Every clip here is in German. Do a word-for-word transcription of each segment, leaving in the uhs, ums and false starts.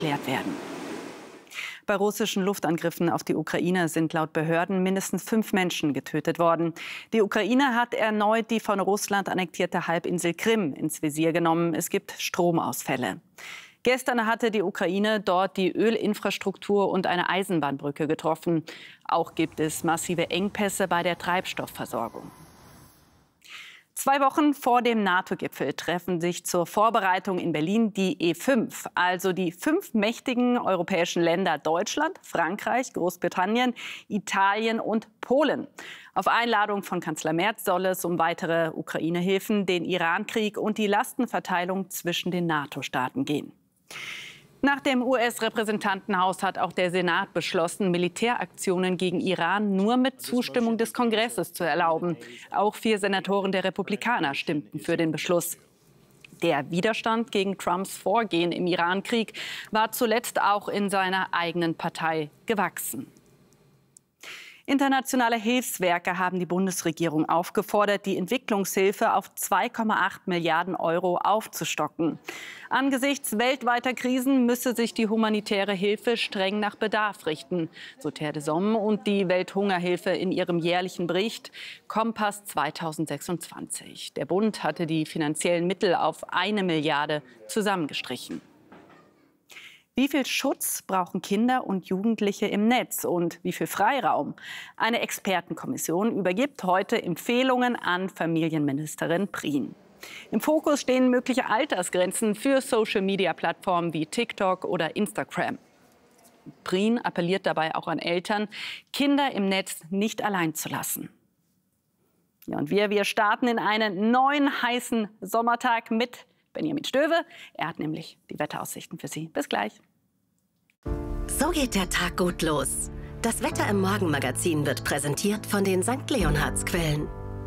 geklärt werden. Bei russischen Luftangriffen auf die Ukraine sind laut Behörden mindestens fünf Menschen getötet worden. Die Ukraine hat erneut die von Russland annektierte Halbinsel Krim ins Visier genommen. Es gibt Stromausfälle. Gestern hatte die Ukraine dort die Ölinfrastruktur und eine Eisenbahnbrücke getroffen. Auch gibt es massive Engpässe bei der Treibstoffversorgung. Zwei Wochen vor dem NATO-Gipfel treffen sich zur Vorbereitung in Berlin die E fünf, also die fünf mächtigen europäischen Länder Deutschland, Frankreich, Großbritannien, Italien und Polen. Auf Einladung von Kanzler Merz soll es um weitere Ukraine-Hilfen, den Iran-Krieg und die Lastenverteilung zwischen den NATO-Staaten gehen. Nach dem U S-Repräsentantenhaus hat auch der Senat beschlossen, Militäraktionen gegen Iran nur mit Zustimmung des Kongresses zu erlauben. Auch vier Senatoren der Republikaner stimmten für den Beschluss. Der Widerstand gegen Trumps Vorgehen im Iran-Krieg war zuletzt auch in seiner eigenen Partei gewachsen. Internationale Hilfswerke haben die Bundesregierung aufgefordert, die Entwicklungshilfe auf zwei Komma acht Milliarden Euro aufzustocken. Angesichts weltweiter Krisen müsse sich die humanitäre Hilfe streng nach Bedarf richten, so Terre de Somme und die Welthungerhilfe in ihrem jährlichen Bericht Kompass zweitausendsechsundzwanzig. Der Bund hatte die finanziellen Mittel auf eine Milliarde zusammengestrichen. Wie viel Schutz brauchen Kinder und Jugendliche im Netz und wie viel Freiraum? Eine Expertenkommission übergibt heute Empfehlungen an Familienministerin Prien. Im Fokus stehen mögliche Altersgrenzen für Social-Media-Plattformen wie TikTok oder Instagram. Prien appelliert dabei auch an Eltern, Kinder im Netz nicht allein zu lassen. Ja, und wir, wir starten in einen neuen heißen Sommertag mit Benjamin Stöwe. Er hat nämlich die Wetteraussichten für Sie. Bis gleich. So geht der Tag gut los. Das Wetter im Morgenmagazin wird präsentiert von den Sankt Leonhards-Quellen.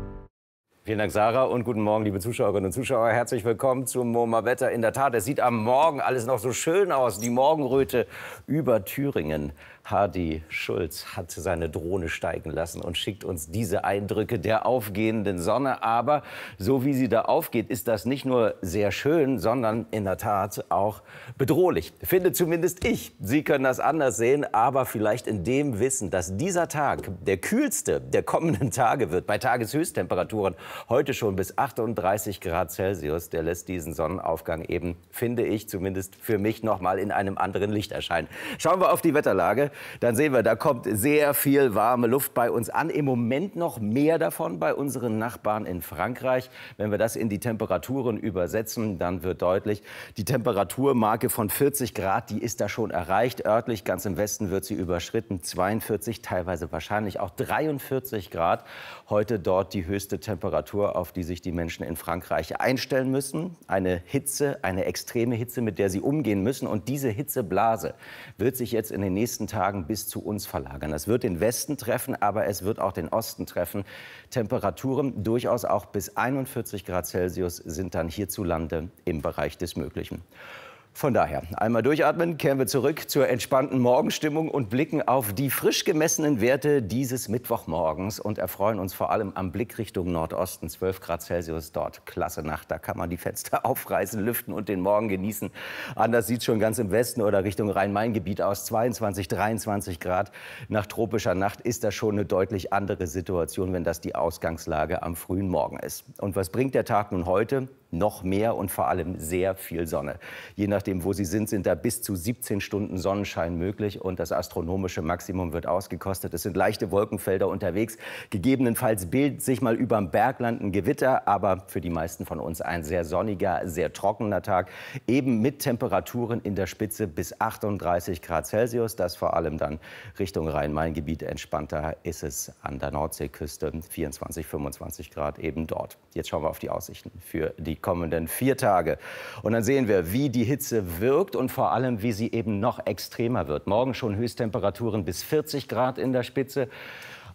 Vielen Dank, Sarah, und guten Morgen, liebe Zuschauerinnen und Zuschauer. Herzlich willkommen zum MoMA Wetter. In der Tat, es sieht am Morgen alles noch so schön aus. Die Morgenröte über Thüringen. Hardy Schulz hat seine Drohne steigen lassen und schickt uns diese Eindrücke der aufgehenden Sonne. Aber so wie sie da aufgeht, ist das nicht nur sehr schön, sondern in der Tat auch bedrohlich. Finde zumindest ich. Sie können das anders sehen, aber vielleicht in dem Wissen, dass dieser Tag der kühlste der kommenden Tage wird, bei Tageshöchsttemperaturen heute schon bis achtunddreißig Grad Celsius, der lässt diesen Sonnenaufgang eben, finde ich, zumindest für mich noch mal in einem anderen Licht erscheinen. Schauen wir auf die Wetterlage. Dann sehen wir, da kommt sehr viel warme Luft bei uns an. Im Moment noch mehr davon bei unseren Nachbarn in Frankreich. Wenn wir das in die Temperaturen übersetzen, dann wird deutlich, die Temperaturmarke von vierzig Grad, die ist da schon erreicht. Örtlich, ganz im Westen, wird sie überschritten. zweiundvierzig, teilweise wahrscheinlich auch dreiundvierzig Grad. Heute dort die höchste Temperatur, auf die sich die Menschen in Frankreich einstellen müssen. Eine Hitze, eine extreme Hitze, mit der sie umgehen müssen. Und diese Hitzeblase wird sich jetzt in den nächsten Tagen bis zu uns verlagern. Das wird den Westen treffen, aber es wird auch den Osten treffen. Temperaturen durchaus auch bis einundvierzig Grad Celsius sind dann hierzulande im Bereich des Möglichen. Von daher, einmal durchatmen, kehren wir zurück zur entspannten Morgenstimmung und blicken auf die frisch gemessenen Werte dieses Mittwochmorgens und erfreuen uns vor allem am Blick Richtung Nordosten. zwölf Grad Celsius dort, klasse Nacht, da kann man die Fenster aufreißen, lüften und den Morgen genießen. Anders sieht es schon ganz im Westen oder Richtung Rhein-Main-Gebiet aus, zweiundzwanzig, dreiundzwanzig Grad. Nach tropischer Nacht ist das schon eine deutlich andere Situation, wenn das die Ausgangslage am frühen Morgen ist. Und was bringt der Tag nun heute? Noch mehr und vor allem sehr viel Sonne. Je nachdem, wo Sie sind, sind da bis zu siebzehn Stunden Sonnenschein möglich und das astronomische Maximum wird ausgekostet. Es sind leichte Wolkenfelder unterwegs. Gegebenenfalls bildet sich mal überm Bergland ein Gewitter, aber für die meisten von uns ein sehr sonniger, sehr trockener Tag. Eben mit Temperaturen in der Spitze bis achtunddreißig Grad Celsius. Das vor allem dann Richtung Rhein-Main-Gebiet. Entspannter ist es an der Nordseeküste. vierundzwanzig, fünfundzwanzig Grad eben dort. Jetzt schauen wir auf die Aussichten für die kommenden vier Tage. Und dann sehen wir, wie die Hitze wirkt und vor allem, wie sie eben noch extremer wird. Morgen schon Höchsttemperaturen bis vierzig Grad in der Spitze.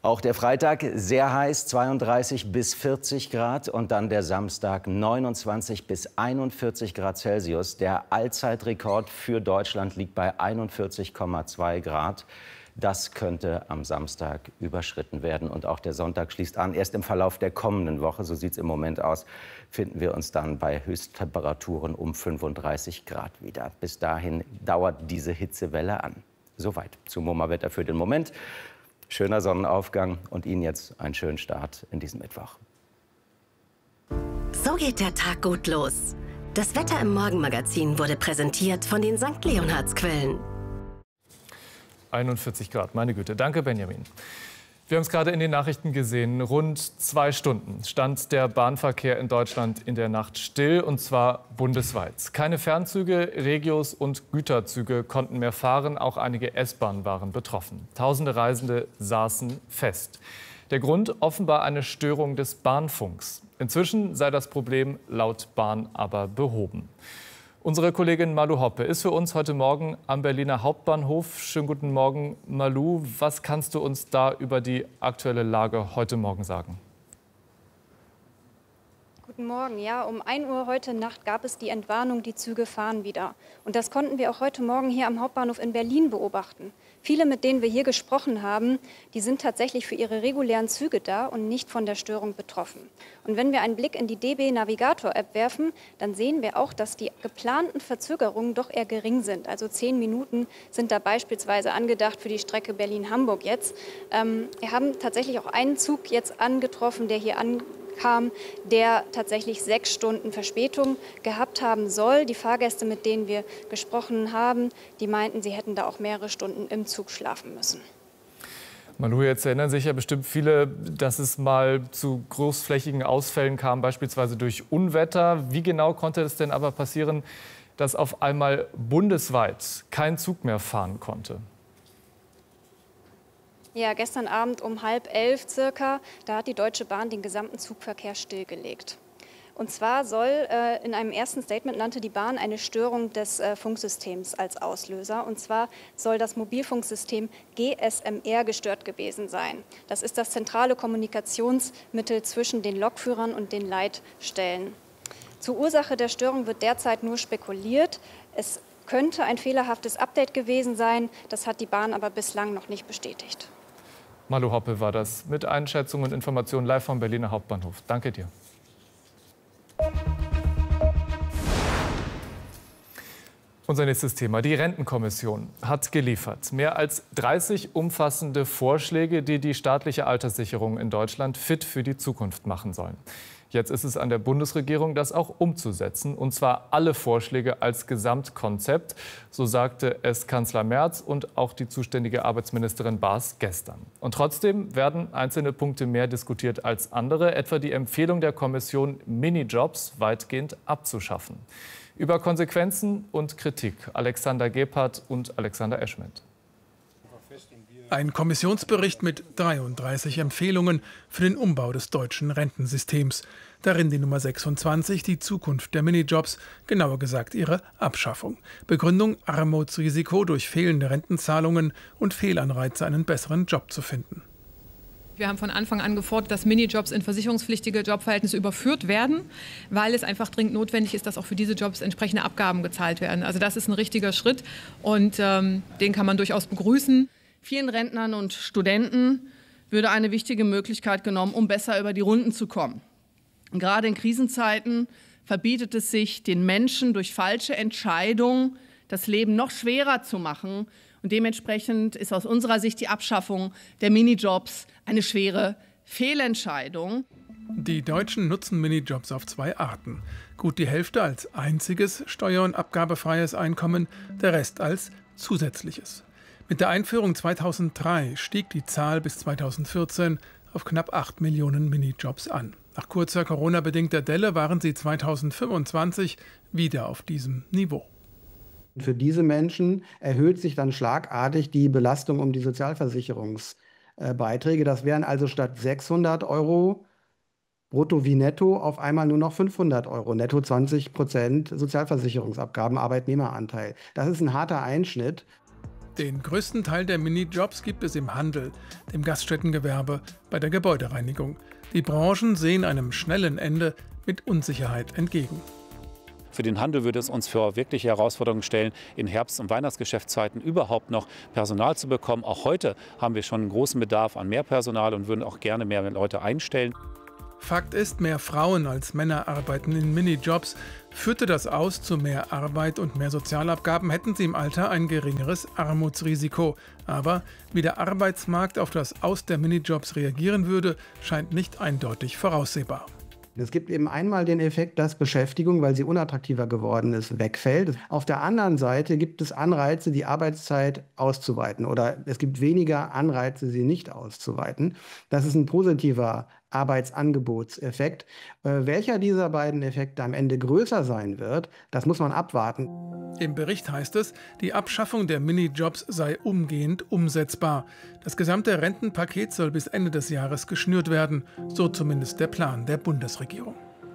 Auch der Freitag sehr heiß, zweiunddreißig bis vierzig Grad. Und dann der Samstag neunundzwanzig bis einundvierzig Grad Celsius. Der Allzeitrekord für Deutschland liegt bei einundvierzig Komma zwei Grad. Das könnte am Samstag überschritten werden. Und auch der Sonntag schließt an. Erst im Verlauf der kommenden Woche, so sieht es im Moment aus, finden wir uns dann bei Höchsttemperaturen um fünfunddreißig Grad wieder. Bis dahin dauert diese Hitzewelle an. Soweit zum MoMA-Wetter für den Moment. Schöner Sonnenaufgang und Ihnen jetzt einen schönen Start in diesen Mittwoch. So geht der Tag gut los. Das Wetter im Morgenmagazin wurde präsentiert von den Sankt Leonhards-Quellen. einundvierzig Grad, meine Güte. Danke, Benjamin. Wir haben es gerade in den Nachrichten gesehen. Rund zwei Stunden stand der Bahnverkehr in Deutschland in der Nacht still, und zwar bundesweit. Keine Fernzüge, Regios und Güterzüge konnten mehr fahren. Auch einige S-Bahnen waren betroffen. Tausende Reisende saßen fest. Der Grund offenbar eine Störung des Bahnfunks. Inzwischen sei das Problem laut Bahn aber behoben. Unsere Kollegin Malu Hoppe ist für uns heute Morgen am Berliner Hauptbahnhof. Schönen guten Morgen, Malu. Was kannst du uns da über die aktuelle Lage heute Morgen sagen? Guten Morgen. Ja, um ein Uhr heute Nacht gab es die Entwarnung, die Züge fahren wieder. Und das konnten wir auch heute Morgen hier am Hauptbahnhof in Berlin beobachten. Viele, mit denen wir hier gesprochen haben, die sind tatsächlich für ihre regulären Züge da und nicht von der Störung betroffen. Und wenn wir einen Blick in die D B Navigator App werfen, dann sehen wir auch, dass die geplanten Verzögerungen doch eher gering sind. Also zehn Minuten sind da beispielsweise angedacht für die Strecke Berlin-Hamburg jetzt. Ähm, wir haben tatsächlich auch einen Zug jetzt angetroffen, der hier an kam, der tatsächlich sechs Stunden Verspätung gehabt haben soll. Die Fahrgäste, mit denen wir gesprochen haben, die meinten, sie hätten da auch mehrere Stunden im Zug schlafen müssen. Malu, jetzt erinnern sich ja bestimmt viele, dass es mal zu großflächigen Ausfällen kam, beispielsweise durch Unwetter. Wie genau konnte es denn aber passieren, dass auf einmal bundesweit kein Zug mehr fahren konnte? Ja, gestern Abend um halb elf circa, da hat die Deutsche Bahn den gesamten Zugverkehr stillgelegt. Und zwar soll, äh, in einem ersten Statement nannte die Bahn eine Störung des äh, Funksystems als Auslöser. Und zwar soll das Mobilfunksystem G S M R gestört gewesen sein. Das ist das zentrale Kommunikationsmittel zwischen den Lokführern und den Leitstellen. Zur Ursache der Störung wird derzeit nur spekuliert. Es könnte ein fehlerhaftes Update gewesen sein. Das hat die Bahn aber bislang noch nicht bestätigt. Malu Hoppe war das mit Einschätzungen und Informationen live vom Berliner Hauptbahnhof. Danke dir. Unser nächstes Thema. Die Rentenkommission hat geliefert. Mehr als dreißig umfassende Vorschläge, die die staatliche Alterssicherung in Deutschland fit für die Zukunft machen sollen. Jetzt ist es an der Bundesregierung, das auch umzusetzen, und zwar alle Vorschläge als Gesamtkonzept. So sagte es Kanzler Merz und auch die zuständige Arbeitsministerin Baas gestern. Und trotzdem werden einzelne Punkte mehr diskutiert als andere, etwa die Empfehlung der Kommission, Minijobs weitgehend abzuschaffen. Über Konsequenzen und Kritik Alexander Gebhardt und Alexander Eschmidt. Ein Kommissionsbericht mit dreiunddreißig Empfehlungen für den Umbau des deutschen Rentensystems. Darin die Nummer sechsundzwanzig, die Zukunft der Minijobs, genauer gesagt ihre Abschaffung. Begründung: Armutsrisiko durch fehlende Rentenzahlungen und Fehlanreize, einen besseren Job zu finden. Wir haben von Anfang an gefordert, dass Minijobs in versicherungspflichtige Jobverhältnisse überführt werden, weil es einfach dringend notwendig ist, dass auch für diese Jobs entsprechende Abgaben gezahlt werden. Also das ist ein richtiger Schritt und ähm, den kann man durchaus begrüßen. Vielen Rentnern und Studenten würde eine wichtige Möglichkeit genommen, um besser über die Runden zu kommen. Und gerade in Krisenzeiten verbietet es sich, den Menschen durch falsche Entscheidungen das Leben noch schwerer zu machen. Und dementsprechend ist aus unserer Sicht die Abschaffung der Minijobs eine schwere Fehlentscheidung. Die Deutschen nutzen Minijobs auf zwei Arten. Gut die Hälfte als einziges steuer- und abgabefreies Einkommen, der Rest als zusätzliches. Mit der Einführung zweitausenddrei stieg die Zahl bis zweitausendvierzehn auf knapp acht Millionen Minijobs an. Nach kurzer Corona-bedingter Delle waren sie zweitausendfünfundzwanzig wieder auf diesem Niveau. Für diese Menschen erhöht sich dann schlagartig die Belastung um die Sozialversicherungsbeiträge. Das wären also statt sechshundert Euro brutto wie netto auf einmal nur noch fünfhundert Euro. Netto zwanzig Prozent Sozialversicherungsabgaben, Arbeitnehmeranteil. Das ist ein harter Einschnitt. Den größten Teil der Minijobs gibt es im Handel, dem Gaststättengewerbe, bei der Gebäudereinigung. Die Branchen sehen einem schnellen Ende mit Unsicherheit entgegen. Für den Handel würde es uns vor wirkliche Herausforderungen stellen, in Herbst- und Weihnachtsgeschäftszeiten überhaupt noch Personal zu bekommen. Auch heute haben wir schon einen großen Bedarf an mehr Personal und würden auch gerne mehr Leute einstellen. Fakt ist, mehr Frauen als Männer arbeiten in Minijobs. Führte das aus zu mehr Arbeit und mehr Sozialabgaben, hätten sie im Alter ein geringeres Armutsrisiko. Aber wie der Arbeitsmarkt auf das Aus der Minijobs reagieren würde, scheint nicht eindeutig voraussehbar. Es gibt eben einmal den Effekt, dass Beschäftigung, weil sie unattraktiver geworden ist, wegfällt. Auf der anderen Seite gibt es Anreize, die Arbeitszeit auszuweiten. Oder es gibt weniger Anreize, sie nicht auszuweiten. Das ist ein positiver Arbeitsangebotseffekt. Äh, welcher dieser beiden Effekte am Ende größer sein wird, das muss man abwarten. Im Bericht heißt es, die Abschaffung der Minijobs sei umgehend umsetzbar. Das gesamte Rentenpaket soll bis Ende des Jahres geschnürt werden, so zumindest der Plan der Bundesregierung.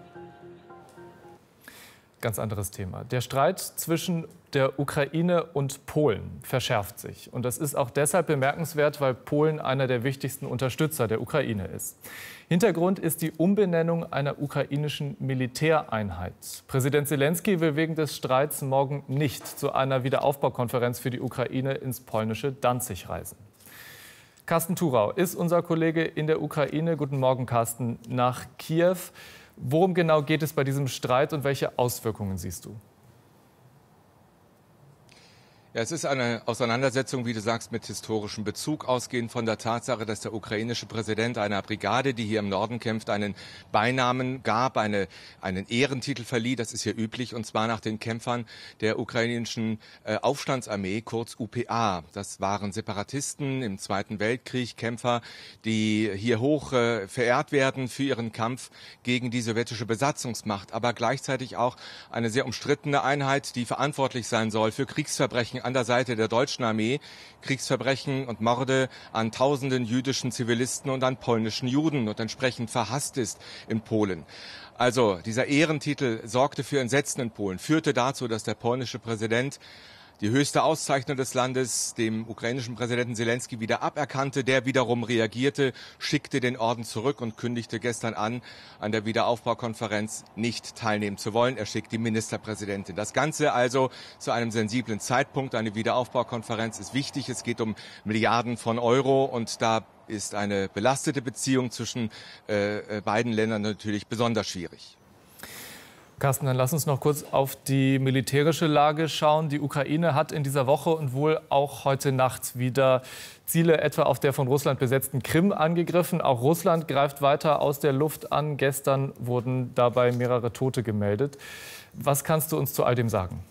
Ganz anderes Thema. Der Streit zwischen der Ukraine und Polen verschärft sich. Und das ist auch deshalb bemerkenswert, weil Polen einer der wichtigsten Unterstützer der Ukraine ist. Hintergrund ist die Umbenennung einer ukrainischen Militäreinheit. Präsident Zelensky will wegen des Streits morgen nicht zu einer Wiederaufbaukonferenz für die Ukraine ins polnische Danzig reisen. Carsten Thurau ist unser Kollege in der Ukraine. Guten Morgen, Carsten, nach Kiew. Worum genau geht es bei diesem Streit und welche Auswirkungen siehst du? Ja, es ist eine Auseinandersetzung, wie du sagst, mit historischem Bezug, ausgehend von der Tatsache, dass der ukrainische Präsident einer Brigade, die hier im Norden kämpft, einen Beinamen gab, eine, einen Ehrentitel verlieh. Das ist hier üblich, und zwar nach den Kämpfern der ukrainischen äh, Aufstandsarmee, kurz U P A. Das waren Separatisten im Zweiten Weltkrieg, Kämpfer, die hier hoch äh, verehrt werden für ihren Kampf gegen die sowjetische Besatzungsmacht, aber gleichzeitig auch eine sehr umstrittene Einheit, die verantwortlich sein soll für Kriegsverbrechen an der Seite der deutschen Armee, Kriegsverbrechen und Morde an tausenden jüdischen Zivilisten und an polnischen Juden und entsprechend verhasst ist in Polen. Also dieser Ehrentitel sorgte für Entsetzen in Polen, führte dazu, dass der polnische Präsident die höchste Auszeichnung des Landes dem ukrainischen Präsidenten Zelensky wieder aberkannte. Der wiederum reagierte, schickte den Orden zurück und kündigte gestern an, an der Wiederaufbaukonferenz nicht teilnehmen zu wollen. Er schickt die Ministerpräsidentin. Das Ganze also zu einem sensiblen Zeitpunkt. Eine Wiederaufbaukonferenz ist wichtig. Es geht um Milliarden von Euro, und da ist eine belastete Beziehung zwischen äh, beiden Ländern natürlich besonders schwierig. Carsten, dann lass uns noch kurz auf die militärische Lage schauen. Die Ukraine hat in dieser Woche und wohl auch heute Nacht wieder Ziele etwa auf der von Russland besetzten Krim angegriffen. Auch Russland greift weiter aus der Luft an. Gestern wurden dabei mehrere Tote gemeldet. Was kannst du uns zu all dem sagen?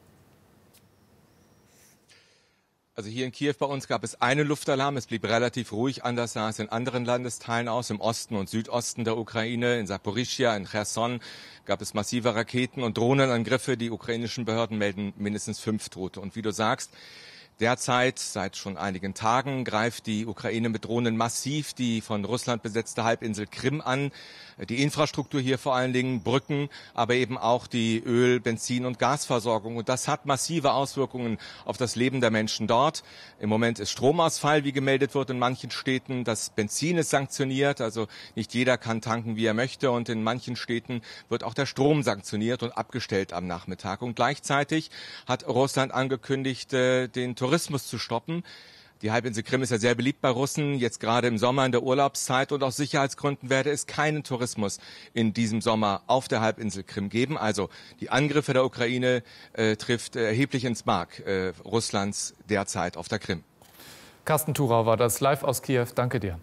Also hier in Kiew bei uns gab es einen Luftalarm. Es blieb relativ ruhig. Anders sah es in anderen Landesteilen aus, im Osten und Südosten der Ukraine, in Saporischschja, in Cherson gab es massive Raketen- und Drohnenangriffe. Die ukrainischen Behörden melden mindestens fünf Tote. Und wie du sagst, derzeit, seit schon einigen Tagen, greift die Ukraine mit Drohnen massiv die von Russland besetzte Halbinsel Krim an. Die Infrastruktur hier vor allen Dingen, Brücken, aber eben auch die Öl-, Benzin- und Gasversorgung. Und das hat massive Auswirkungen auf das Leben der Menschen dort. Im Moment ist Stromausfall, wie gemeldet wird in manchen Städten. Das Benzin ist sanktioniert, also nicht jeder kann tanken, wie er möchte. Und in manchen Städten wird auch der Strom sanktioniert und abgestellt am Nachmittag. Und gleichzeitig hat Russland angekündigt, den Tourismus zu stoppen. Die Halbinsel Krim ist ja sehr beliebt bei Russen, jetzt gerade im Sommer in der Urlaubszeit. Und aus Sicherheitsgründen werde es keinen Tourismus in diesem Sommer auf der Halbinsel Krim geben. Also die Angriffe der Ukraine äh, trifft äh, erheblich ins Mark äh, Russlands derzeit auf der Krim. Carsten Thurau war das live aus Kiew. Danke dir.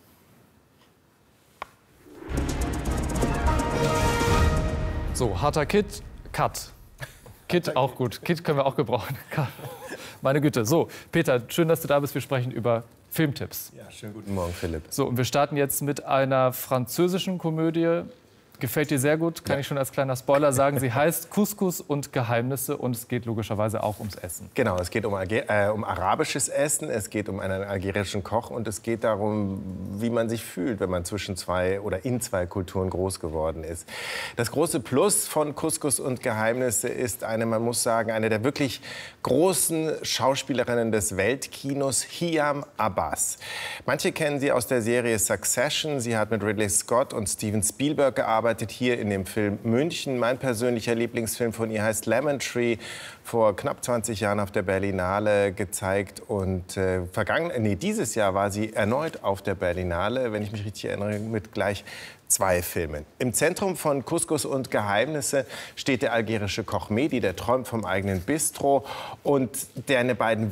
So, harter Kit, Cut. Kit auch gut. Kit können wir auch gebrauchen. Meine Güte. So, Peter, schön, dass du da bist. Wir sprechen über Filmtipps. Ja, schönen guten Morgen, Philipp. So, und wir starten jetzt mit einer französischen Komödie. Gefällt dir sehr gut, kann ja. ich schon als kleiner Spoiler sagen. Sie heißt Couscous und Geheimnisse und es geht logischerweise auch ums Essen. Genau, es geht um, äh, um arabisches Essen, es geht um einen algerischen Koch und es geht darum, wie man sich fühlt, wenn man zwischen zwei oder in zwei Kulturen groß geworden ist. Das große Plus von Couscous und Geheimnisse ist eine, man muss sagen, eine der wirklich großen Schauspielerinnen des Weltkinos, Hiam Abbas. Manche kennen sie aus der Serie Succession. Sie hat mit Ridley Scott und Steven Spielberg gearbeitet. Hier in dem Film München. Mein persönlicher Lieblingsfilm von ihr heißt Lemon Tree, vor knapp zwanzig Jahren auf der Berlinale gezeigt. Und äh, vergangen, nee, dieses Jahr war sie erneut auf der Berlinale, wenn ich mich richtig erinnere, mit gleich zwei Filmen. Im Zentrum von Couscous und Geheimnisse steht der algerische Koch Mehdi, der träumt vom eigenen Bistro und seine beiden